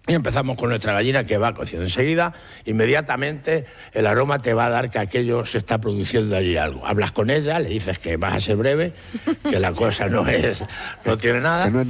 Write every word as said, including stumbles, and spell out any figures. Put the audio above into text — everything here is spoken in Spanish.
Y empezamos con nuestra gallina que va cociendo. Enseguida, inmediatamente, el aroma te va a dar que aquello se está produciendo allí algo. Hablas con ella, le dices que vas a ser breve, que la cosa no es, no tiene nada.